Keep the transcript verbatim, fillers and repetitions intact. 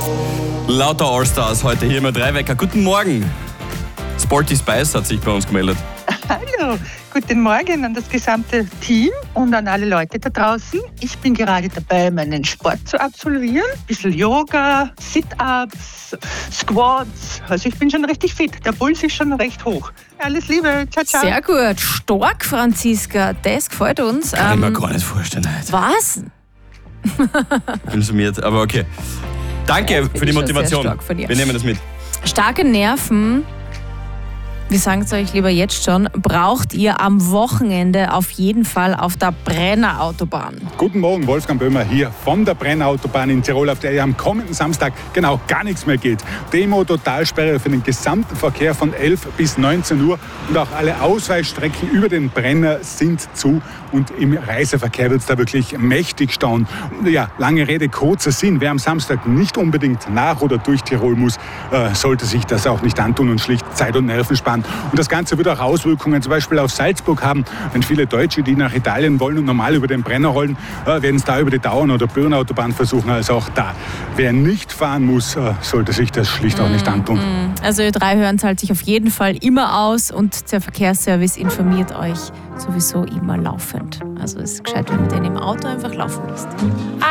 Lauter Allstars heute hier im drei Wecker. Guten Morgen. Sporty Spice hat sich bei uns gemeldet. Hallo, guten Morgen an das gesamte Team und an alle Leute da draußen. Ich bin gerade dabei, meinen Sport zu absolvieren. Ein bisschen Yoga, Sit-Ups, Squats. Also ich bin schon richtig fit. Der Puls ist schon recht hoch. Alles Liebe, ciao, ciao. Sehr gut. Stark, Franziska. Das gefällt uns. Kann ich mir Ähm, gar nicht vorstellen heute. was? Ich bin summiert, aber okay. Danke Ja, für finde die ich schon Motivation. sehr stark von dir. Wir nehmen das mit. Starke Nerven, wir sagen es euch lieber jetzt schon, braucht ihr am Wochenende auf jeden Fall auf der Brenner Autobahn. Guten Morgen, Wolfgang Böhmer hier von der Brennerautobahn in Tirol, auf der ja am kommenden Samstag genau gar nichts mehr geht. Demo, Totalsperre für den gesamten Verkehr von elf bis neunzehn Uhr und auch alle Ausweichstrecken über den Brenner sind zu und im Reiseverkehr wird es da wirklich mächtig stauen. Und ja, lange Rede, kurzer Sinn. Wer am Samstag nicht unbedingt nach oder durch Tirol muss, äh, sollte sich das auch nicht antun und schlicht Zeit und Nerven sparen. Und das Ganze wird auch Auswirkungen zum Beispiel auf Salzburg haben. Wenn viele Deutsche, die nach Italien wollen und normal über den Brenner rollen, äh, werden es da über die Dauern- oder Böhrenautobahn versuchen. Also auch da. Wer nicht fahren muss, äh, sollte sich das schlicht auch nicht antun. Also Ö drei hören zahlt sich auf jeden Fall immer aus und der Verkehrsservice informiert euch sowieso immer laufend. Also es ist gescheit, wenn man den im Auto einfach laufen lässt.